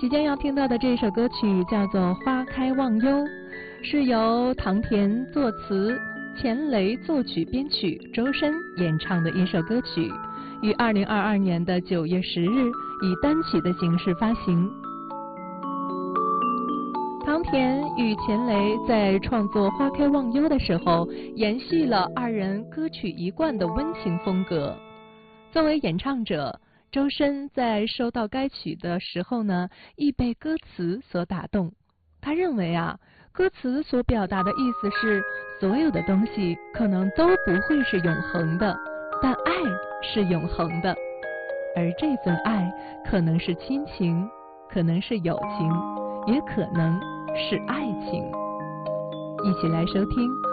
即将要听到的这首歌曲叫做《花开忘忧》，是由唐田作词，钱雷作曲编曲，周深演唱的一首歌曲，于2022年的9月10日以单曲的形式发行。唐田与钱雷在创作《花开忘忧》的时候，延续了二人歌曲一贯的温情风格。作为演唱者，周深在收到该曲的时候呢，亦被歌词所打动。他认为歌词所表达的意思是，所有的东西可能都不会是永恒的，但爱是永恒的。而这份爱可能是亲情，可能是友情，也可能是爱情。一起来收听